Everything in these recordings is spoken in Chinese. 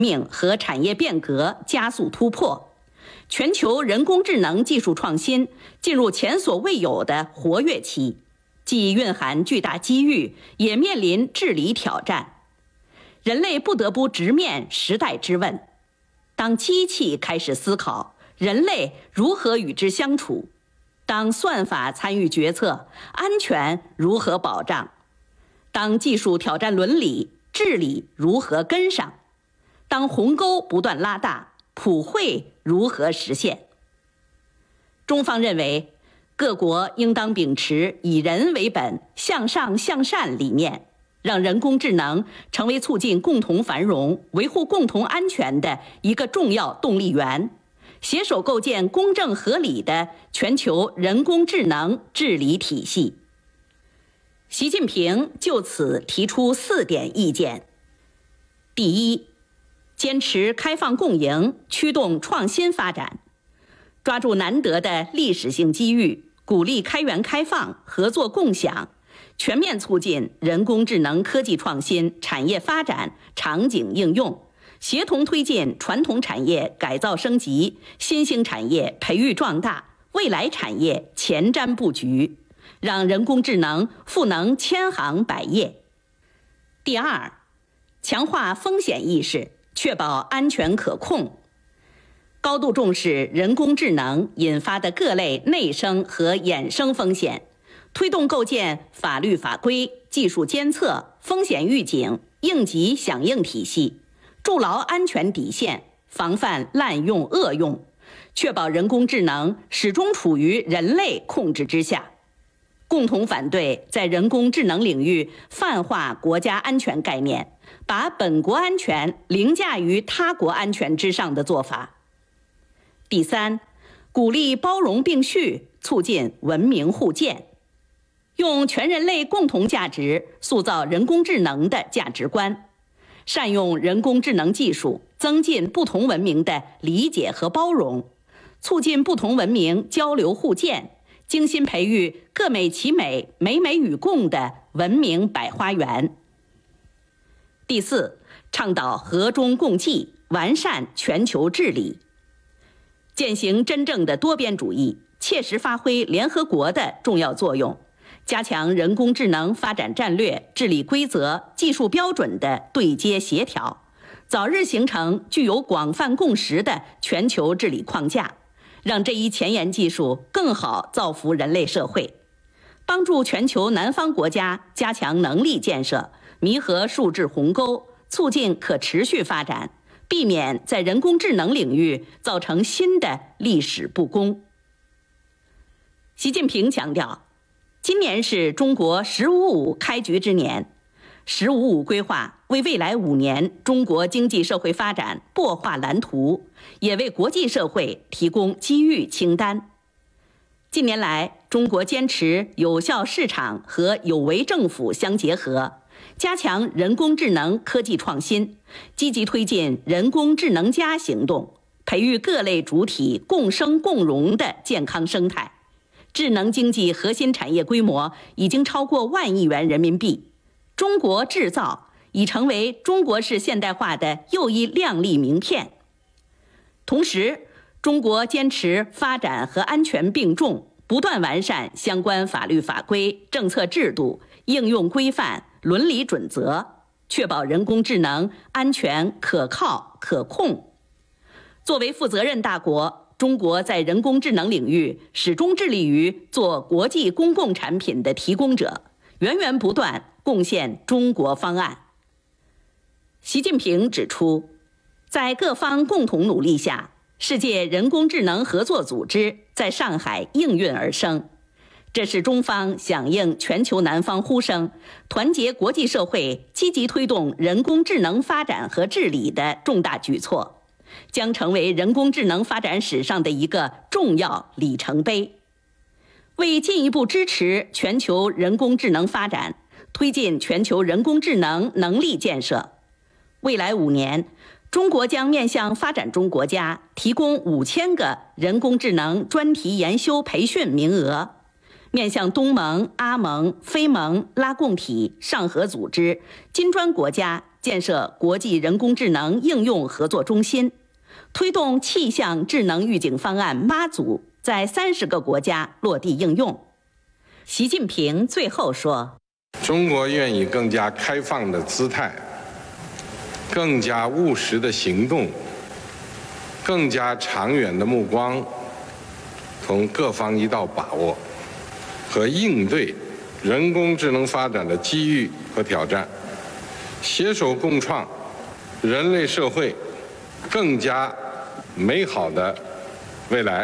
命和产业变革加速突破，全球人工智能技术创新进入前所未有的活跃期，既蕴含巨大机遇，也面临治理挑战。人类不得不直面时代之问：当机器开始思考，人类如何与之相处？当算法参与决策，安全如何保障？当技术挑战伦理，治理如何跟上？当鸿沟不断拉大，普惠如何实现？中方认为，各国应当秉持以人为本、向上向善理念，让人工智能成为促进共同繁荣、维护共同安全的一个重要动力源，携手构建公正合理的全球人工智能治理体系。习近平就此提出4点意见：第一，坚持开放共赢，驱动创新发展，抓住难得的历史性机遇，鼓励开源开放、合作共享，全面促进人工智能科技创新、产业发展、场景应用，协同推进传统产业改造升级、新兴产业培育壮大、未来产业前瞻布局，让人工智能赋能千行百业。第二，强化风险意识，确保安全可控，高度重视人工智能引发的各类内生和衍生风险，推动构建法律法规、技术监测、风险预警、应急响应体系，筑牢安全底线，防范滥用恶用，确保人工智能始终处于人类控制之下。共同反对在人工智能领域泛化国家安全概念，把本国安全凌驾于他国安全之上的做法。第三，鼓励包容并蓄，促进文明互鉴，用全人类共同价值塑造人工智能的价值观，善用人工智能技术，增进不同文明的理解和包容，促进不同文明交流互鉴，精心培育各美其美、美美与共的文明百花园。第四，倡导和中共济，完善全球治理，践行真正的多边主义，切实发挥联合国的重要作用，加强人工智能发展战略、治理规则、技术标准的对接协调，早日形成具有广泛共识的全球治理框架，让这一前沿技术更好造福人类社会，帮助全球南方国家加强能力建设，弥合数质鸿沟，促进可持续发展，避免在人工智能领域造成新的历史不公。习近平强调，今年是中国“十五五”开局之年，“十五五”规划为未来5年中国经济社会发展擘画蓝图，也为国际社会提供机遇清单。近年来，中国坚持有效市场和有为政府相结合，加强人工智能科技创新，积极推进人工智能+行动，培育各类主体共生共荣的健康生态。智能经济核心产业规模已经超过1万亿元人民币，中国制造已成为中国式现代化的又一亮丽名片。同时，中国坚持发展和安全并重，不断完善相关法律法规、政策制度、应用规范、伦理准则，确保人工智能安全、可靠、可控。作为负责任大国，中国在人工智能领域始终致力于做国际公共产品的提供者，源源不断贡献中国方案。习近平指出，在各方共同努力下，世界人工智能合作组织在上海应运而生，这是中方响应全球南方呼声，团结国际社会积极推动人工智能发展和治理的重大举措，将成为人工智能发展史上的一个重要里程碑。为进一步支持全球人工智能发展，推进全球人工智能能力建设，未来5年，中国将面向发展中国家提供5000个人工智能专题研修培训名额，面向东盟、阿盟、非盟、拉共体、上合组织、金砖国家建设国际人工智能应用合作中心，推动气象智能预警方案妈祖在30个国家落地应用。习近平最后说：“ 中国愿以更加开放的姿态、更加务实的行动、更加长远的目光，同各方一道把握和应对人工智能发展的机遇和挑战，携手共创人类社会更加美好的未来。”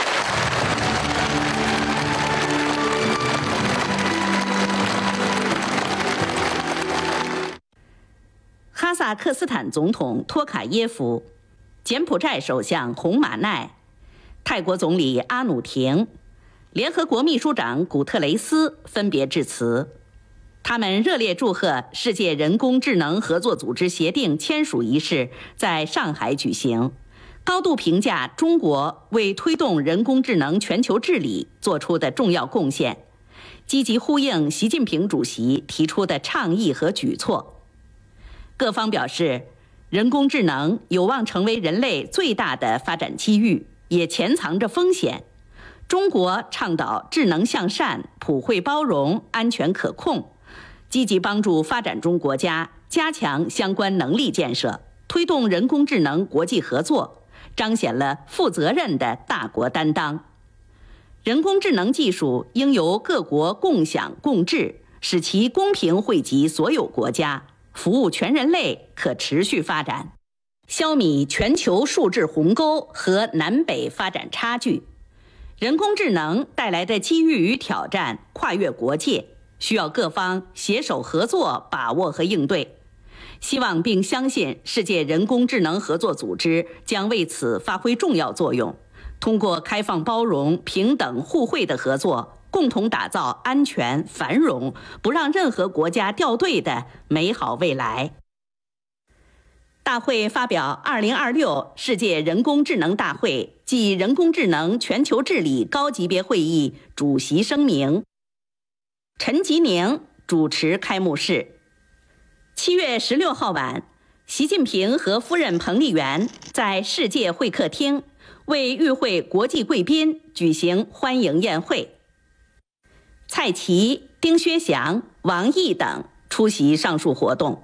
哈萨克斯坦总统托卡耶夫、柬埔寨首相洪马奈、泰国总理阿努廷、联合国秘书长古特雷斯分别致辞，他们热烈祝贺世界人工智能合作组织协定签署仪式在上海举行，高度评价中国为推动人工智能全球治理做出的重要贡献，积极呼应习近平主席提出的倡议和举措。各方表示，人工智能有望成为人类最大的发展机遇，也潜藏着风险。中国倡导智能向善、普惠包容、安全可控，积极帮助发展中国家加强相关能力建设，推动人工智能国际合作，彰显了负责任的大国担当。人工智能技术应由各国共享共治，使其公平惠及所有国家，服务全人类可持续发展，消弭全球数字鸿沟和南北发展差距。人工智能带来的机遇与挑战跨越国界，需要各方携手合作把握和应对。希望并相信世界人工智能合作组织将为此发挥重要作用，通过开放包容、平等互惠的合作，共同打造安全、繁荣、不让任何国家掉队的美好未来。大会发表2026世界人工智能大会暨人工智能全球治理高级别会议主席声明。陈吉宁主持开幕式。7月16号晚，习近平和夫人彭丽媛在世界会客厅为与会国际贵宾举行欢迎宴会。蔡奇、丁薛祥、王毅等出席上述活动。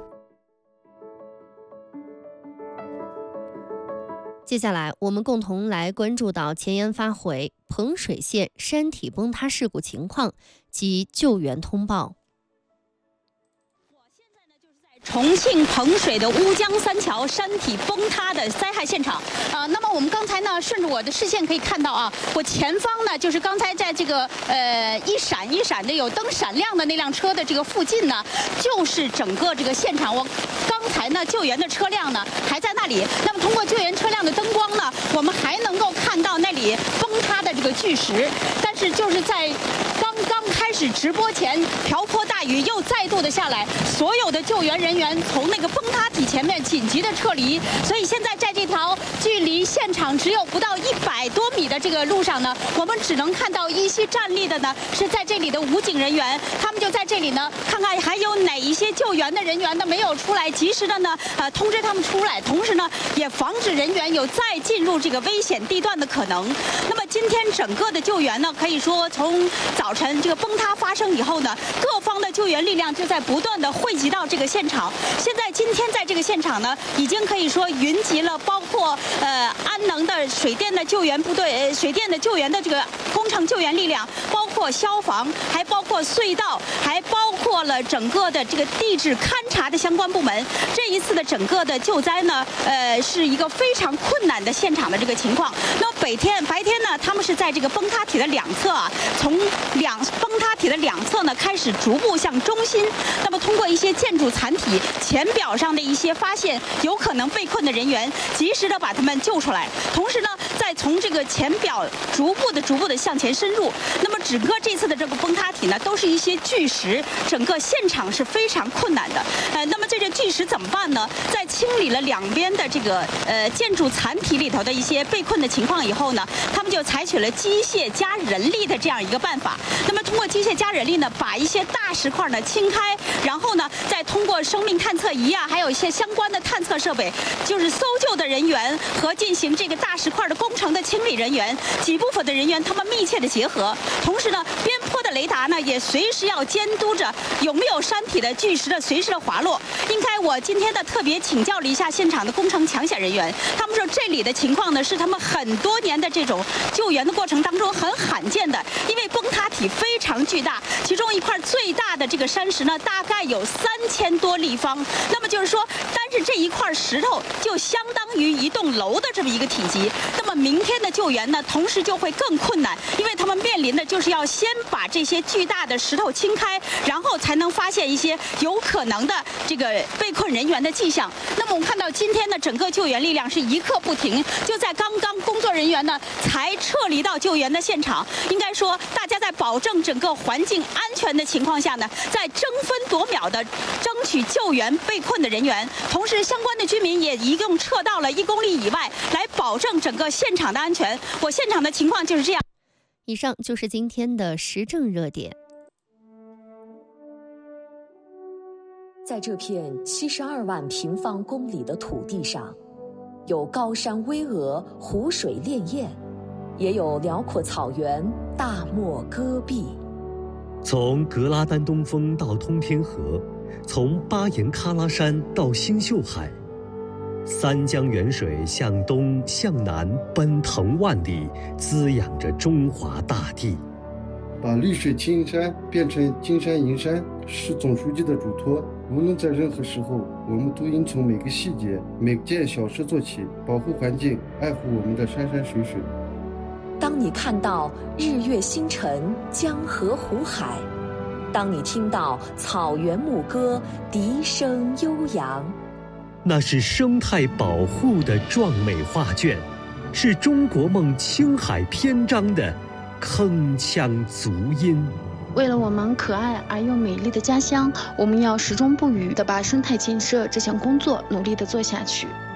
接下来，我们共同来关注到前言发回彭水县山体崩塌事故情况及救援通报。 重庆彭水的乌江三桥山体崩塌的灾害现场那么我们刚才呢，顺着我的视线可以看到啊，我前方呢就是刚才在这个一闪一闪的有灯闪亮的那辆车的这个附近呢，就是整个这个现场。我刚才呢救援的车辆呢还在那里，那么通过救援车辆的灯光呢，我们还能够看到那里崩塌的这个巨石。但是就是在刚开始直播前，瓢泼大雨又再度的下来，所有的救援人员从那个崩塌体前面紧急的撤离，所以现在在这条距离现场只有不到100多米的这个路上呢，我们只能看到依稀站立的呢是在这里的武警人员，他们就在这里呢，看看还有哪一些救援的人员呢没有出来，及时的呢通知他们出来，同时呢也防止人员有再进入这个危险地段的可能。那么今天整个的救援呢，可以说从早晨这个崩塌发生以后呢，各方的救援力量就在不断的汇集到这个现场。现在今天在这个现场呢，已经可以说云集了包括安能的水电的救援部队、水电的救援的这个工程救援力量，包括消防，还包括隧道，还包括了整个的这个地质勘察的相关部门。这一次的整个的救灾呢，是一个非常困难的现场的这个情况。那么白天呢，他们是在这个崩塌体的两侧啊，从崩塌体的两侧呢开始逐步向中心，那么通过一些建筑残体前表上的一些发现有可能被困的人员，及时的把他们救出来，同时呢再从这个前表逐步的向前深入。那么整个这次的这个崩塌体呢，都是一些巨石，整个现场是非常困难的。那么这个巨石怎么办呢？在清理了两边的这个建筑残体里头的一些被困的情况以后呢，他们就采取了机械加人力的这样一个办法。那么通过机械加人力呢，把一些大石块呢清开，然后呢再通过生命探测仪啊，还有一些相关的探测设备，就是搜救的人员和进行这个大石块的工程的清理人员几部分的人员，他们密切的结合。同时呢，边坡的雷达呢也随时要监督着有没有山体的巨石的随时的滑落。应该我今天的特别请教了一下现场的工程抢险人员，他们说这里的情况呢是他们很多年的这种救援的过程当中很罕见的，因为崩塌体非常巨大，其中一块最大的这个山石呢大概有3000多立方，那么就是说单是这一块石头就相当于一栋楼的这么一个体积。那么明天的救援呢，同时就会更困难，因为他们面临的就是要先把这些巨大的石头清开，然后才能发现一些有可能的这个被困人员的迹象。那么我们看到今天的整个救援力量是一刻不停，就在刚刚工作人员呢才撤离到救援的现场。应该说大家在保证整个环境安全的情况下呢，在争分夺秒的争取救援被困的人员，同时相关的居民也一共撤到了1公里以外，来保证整个现场的安全。我现场的情况就是这样。 以上就是今天的时政热点。 在这片72万平方公里的土地上，有高山巍峨、湖水潋滟，也有辽阔草原、大漠戈壁。 从格拉丹东峰到通天河，从巴颜喀拉山到星宿海，三江源水向东向南奔腾万里，滋养着中华大地。 把绿水青山变成金山银山是总书记的嘱托。无论在任何时候，我们都应从每个细节、每件小事做起，保护环境，爱护我们的山山水水。 当你看到日月星辰、江河湖海，当你听到草原牧歌笛声悠扬， 那是生态保护的壮美画卷，是中国梦青海篇章的铿锵足音。 为了我们可爱而又美丽的家乡，我们要始终不渝地把生态建设这项工作努力地做下去。